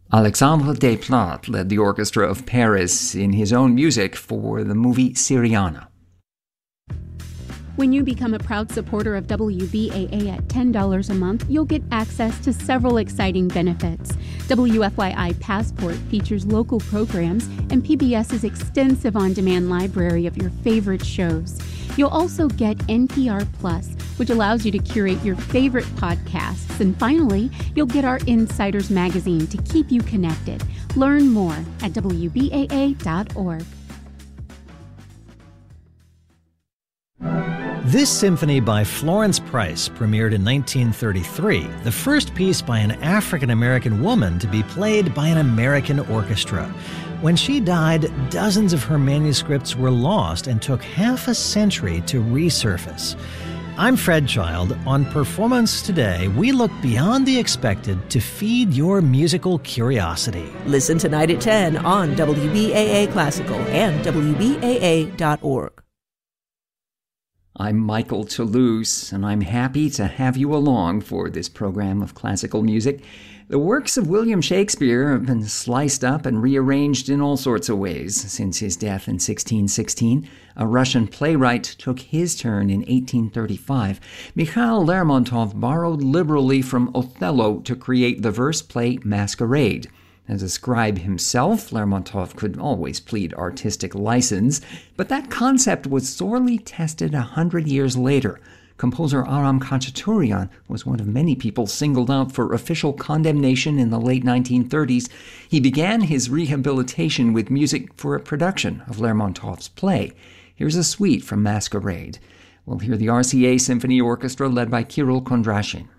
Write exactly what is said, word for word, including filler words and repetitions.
Alexandre Desplat led the Orchestra of Paris in his own music for the movie Syriana. When you become a proud supporter of W B A A at ten dollars a month, you'll get access to several exciting benefits. W F Y I Passport features local programs and PBS's extensive on-demand library of your favorite shows. You'll also get N P R Plus, which allows you to curate your favorite podcasts. And finally, you'll get our Insiders magazine to keep you connected. Learn more at W B A A dot org. This symphony by Florence Price premiered in nineteen thirty-three, the first piece by an African-American woman to be played by an American orchestra. When she died, dozens of her manuscripts were lost and took half a century to resurface. I'm Fred Child. On Performance Today, we look beyond the expected to feed your musical curiosity. Listen tonight at ten on W B A A Classical and W B A A dot org. I'm Michael Toulouse, and I'm happy to have you along for this program of classical music. The works of William Shakespeare have been sliced up and rearranged in all sorts of ways since his death in sixteen sixteen. A Russian playwright took his turn in eighteen thirty-five. Mikhail Lermontov borrowed liberally from Othello to create the verse play Masquerade. As a scribe himself, Lermontov could always plead artistic license, but that concept was sorely tested a hundred years later. Composer Aram Khachaturian was one of many people singled out for official condemnation in the late nineteen thirties. He began his rehabilitation with music for a production of Lermontov's play. Here's a suite from Masquerade. We'll hear the R C A Symphony Orchestra led by Kirill Kondrashin.